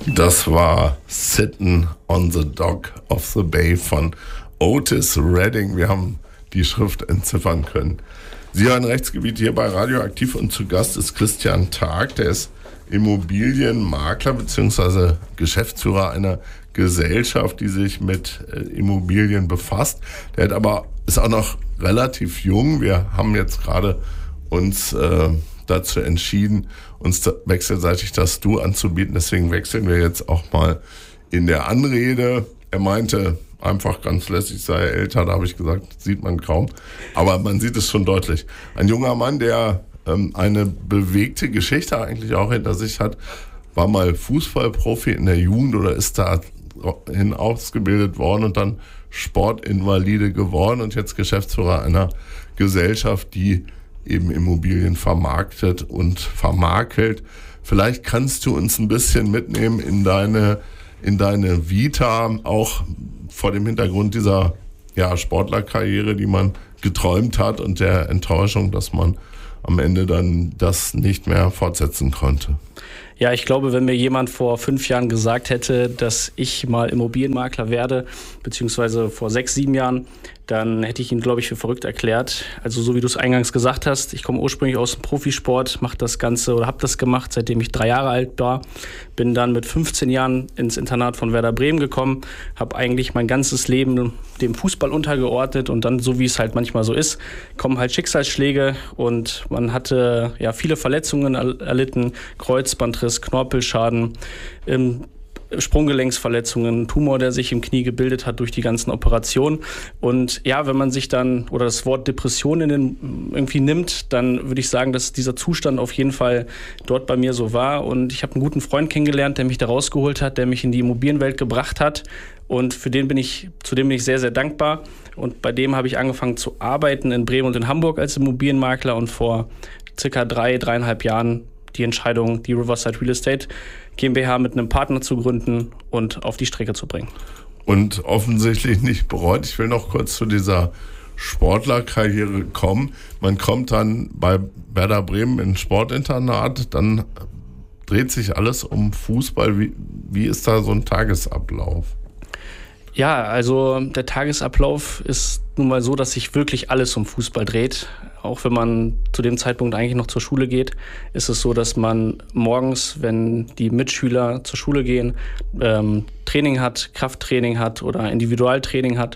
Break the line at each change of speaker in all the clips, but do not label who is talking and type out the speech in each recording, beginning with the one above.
Das war Sittin' on the Dock of the Bay von Otis Redding. Wir haben die Schrift entziffern können. Sie hören Rechtsgebiet hier bei Radioaktiv und zu Gast ist Christian Tag. Der ist Immobilienmakler bzw. Geschäftsführer einer Gesellschaft, die sich mit Immobilien befasst. Der ist auch noch relativ jung. Wir haben jetzt gerade uns dazu entschieden, uns wechselseitig das Du anzubieten. Deswegen wechseln wir jetzt auch mal in der Anrede. Er meinte einfach ganz lässig, sei er älter. Da habe ich gesagt, sieht man kaum. Aber man sieht es schon deutlich. Ein junger Mann, der eine bewegte Geschichte eigentlich auch hinter sich hat, war mal Fußballprofi in der Jugend oder ist dahin ausgebildet worden und dann Sportinvalide geworden und jetzt Geschäftsführer einer Gesellschaft, die eben Immobilien vermarktet und vermakelt. Vielleicht kannst du uns ein bisschen mitnehmen in deine Vita, auch vor dem Hintergrund dieser Sportlerkarriere, die man geträumt hat und der Enttäuschung, dass man am Ende dann das nicht mehr fortsetzen konnte.
Ja, ich glaube, wenn mir jemand vor 5 Jahren gesagt hätte, dass ich mal Immobilienmakler werde, beziehungsweise vor 6, 7 Jahren, dann hätte ich ihn, glaube ich, für verrückt erklärt. Also so wie du es eingangs gesagt hast, ich komme ursprünglich aus dem Profisport, mache das Ganze oder habe das gemacht, seitdem ich 3 Jahre alt war. Bin dann mit 15 Jahren ins Internat von Werder Bremen gekommen, habe eigentlich mein ganzes Leben dem Fußball untergeordnet und dann, so wie es halt manchmal so ist, kommen halt Schicksalsschläge und man hatte viele Verletzungen erlitten, Kreuzbandriss, Knorpelschaden, Sprunggelenksverletzungen, Tumor, der sich im Knie gebildet hat durch die ganzen Operationen. Und ja, wenn man sich dann oder das Wort Depression irgendwie nimmt, dann würde ich sagen, dass dieser Zustand auf jeden Fall dort bei mir so war. Und ich habe einen guten Freund kennengelernt, der mich da rausgeholt hat, der mich in die Immobilienwelt gebracht hat. Und zu dem bin ich sehr, sehr dankbar. Und bei dem habe ich angefangen zu arbeiten in Bremen und in Hamburg als Immobilienmakler und vor circa 3,5 Jahren die Entscheidung, die Riverside Real Estate GmbH mit einem Partner zu gründen und auf die Strecke zu bringen.
Und offensichtlich nicht bereut. Ich will noch kurz zu dieser Sportlerkarriere kommen. Man kommt dann bei Werder Bremen in Sportinternat, dann dreht sich alles um Fußball. Wie ist da so ein Tagesablauf?
Ja, also der Tagesablauf ist nun mal so, dass sich wirklich alles um Fußball dreht. Auch wenn man zu dem Zeitpunkt eigentlich noch zur Schule geht, ist es so, dass man morgens, wenn die Mitschüler zur Schule gehen, Training hat, Krafttraining hat oder Individualtraining hat.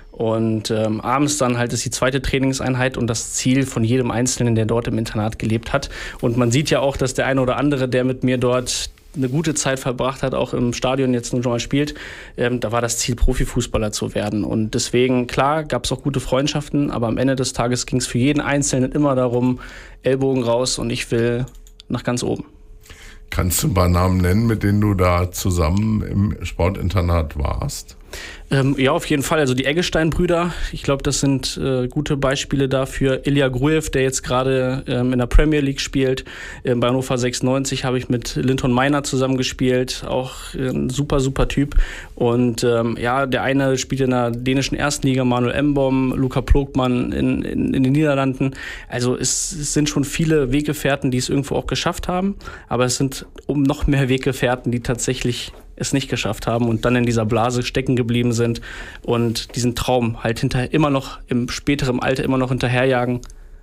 Und abends dann halt ist die zweite Trainingseinheit und das Ziel von jedem Einzelnen, der dort im Internat gelebt hat. Und man sieht ja auch, dass der eine oder andere, der mit mir dort eine gute Zeit verbracht hat, auch im Stadion jetzt nun schon mal spielt, da war das Ziel, Profifußballer zu werden. Und deswegen, klar, gab es auch gute Freundschaften, aber am Ende des Tages ging es für jeden Einzelnen immer darum, Ellbogen raus und ich will nach ganz oben.
Kannst du ein paar Namen nennen, mit denen du da zusammen im Sportinternat warst?
Ja, auf jeden Fall. Also die Eggestein-Brüder, ich glaube, das sind gute Beispiele dafür. Ilya Gruev, der jetzt gerade in der Premier League spielt. Bei Hannover 96 habe ich mit Linton Meiner zusammengespielt. Auch ein super, super Typ. Und der eine spielt in der dänischen Erstliga, Manuel Mbom, Luca Plogmann in den Niederlanden. Also es sind schon viele Weggefährten, die es irgendwo auch geschafft haben. Aber es sind noch mehr Weggefährten, die tatsächlich es nicht geschafft haben und dann in dieser Blase stecken geblieben sind und diesen Traum halt immer noch im späteren Alter immer noch hinterherjagen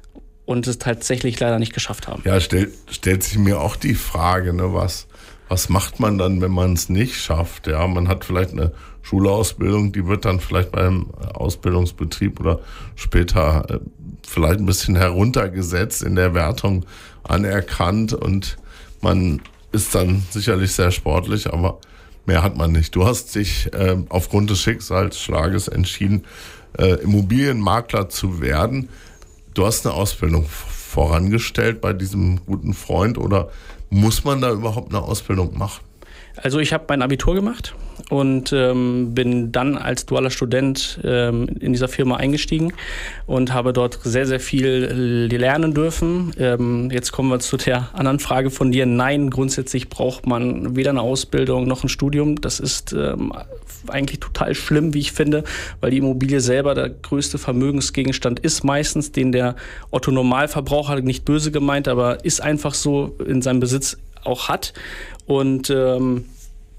und es tatsächlich leider nicht geschafft haben.
Ja, stellt sich mir auch die Frage, ne, was macht man dann, wenn man es nicht schafft? Ja, man hat vielleicht eine Schulausbildung, die wird dann vielleicht beim Ausbildungsbetrieb oder später vielleicht ein bisschen heruntergesetzt, in der Wertung anerkannt und man ist dann sicherlich sehr sportlich, aber mehr hat man nicht. Du hast dich aufgrund des Schicksalsschlages entschieden, Immobilienmakler zu werden. Du hast eine Ausbildung vorangestellt bei diesem guten Freund oder muss man da überhaupt eine Ausbildung machen?
Also ich habe mein Abitur gemacht und bin dann als dualer Student in dieser Firma eingestiegen und habe dort sehr, sehr viel lernen dürfen. Jetzt kommen wir zu der anderen Frage von dir. Nein, grundsätzlich braucht man weder eine Ausbildung noch ein Studium. Das ist eigentlich total schlimm, wie ich finde, weil die Immobilie selber der größte Vermögensgegenstand ist meistens, den der Otto-Normalverbraucher, nicht böse gemeint, aber ist einfach so in seinem Besitz auch hat. Und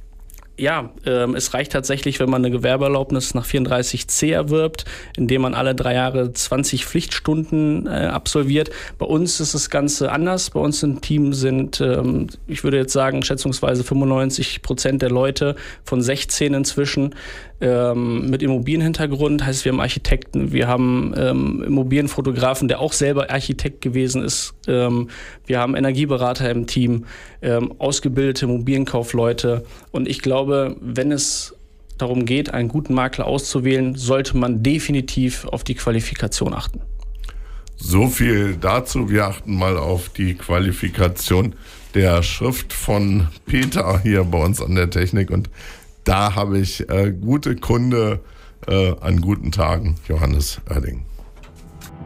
Es reicht tatsächlich, wenn man eine Gewerbeerlaubnis nach 34c erwirbt, indem man alle 3 Jahre 20 Pflichtstunden absolviert. Bei uns ist das Ganze anders. Bei uns im Team sind, ich würde jetzt sagen, schätzungsweise 95% der Leute von 16 inzwischen mit Immobilienhintergrund. Heißt, wir haben Architekten, wir haben Immobilienfotografen, der auch selber Architekt gewesen ist. Wir haben Energieberater im Team, ausgebildete Immobilienkaufleute. Und ich glaube, wenn es darum geht, einen guten Makler auszuwählen, sollte man definitiv auf die Qualifikation achten.
So viel dazu. Wir achten mal auf die Qualifikation der Schrift von Peter hier bei uns an der Technik. Und da habe ich gute Kunde an guten Tagen, Johannes Oerding.